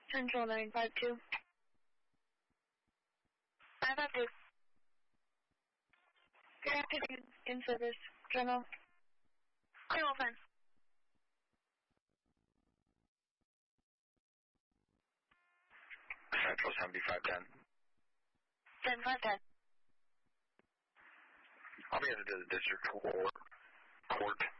Central 952. 952. Good afternoon, in service. General. Clear open. Central 7510. 7510. I'll be headed to the district court